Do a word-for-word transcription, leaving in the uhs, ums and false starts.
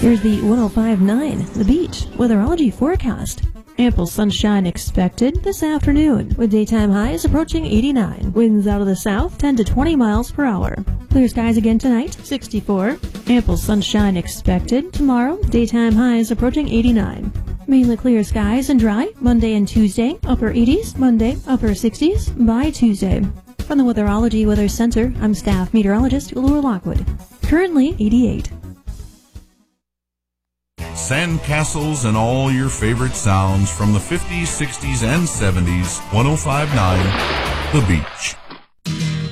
Here's the one oh five point nine The Beach weatherology forecast. Ample sunshine expected this afternoon, with daytime highs approaching eighty-nine. Winds out of the south, ten to twenty miles per hour. Clear skies again tonight, sixty-four. Ample sunshine expected tomorrow, daytime highs approaching eighty-nine. Mainly clear skies and dry, Monday and Tuesday, upper eighties, Monday, upper sixties, by Tuesday. From the Weatherology Weather Center, I'm staff meteorologist Laura Lockwood. Currently eighty-eight. Sandcastles and all your favorite sounds from the fifties, sixties, and seventies. one oh five point nine The Beach.